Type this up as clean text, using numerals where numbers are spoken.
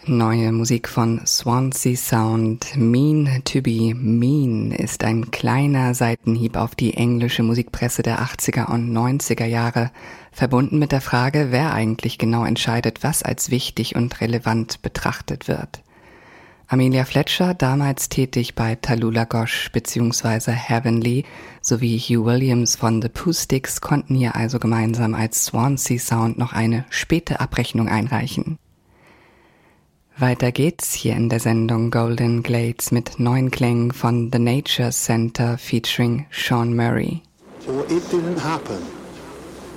Neue Musik von Swansea Sound. Mean to be Mean ist ein kleiner Seitenhieb auf die englische Musikpresse der 80er und 90er Jahre, verbunden mit der Frage, wer eigentlich genau entscheidet, was als wichtig und relevant betrachtet wird. Amelia Fletcher, damals tätig bei Tallulah Gosh bzw. Heavenly, sowie Hugh Williams von The Pooh-Sticks konnten hier also gemeinsam als Swansea Sound noch eine späte Abrechnung einreichen. Weiter geht's hier in der Sendung Golden Glades mit neuen Klängen von The Nature Center featuring Sean Murray. Well, it didn't happen.